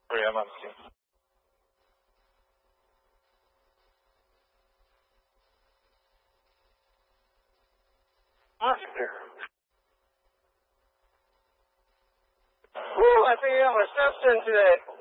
Yeah, I'm on the team. Oscar. Woo, I think I got my steps in today.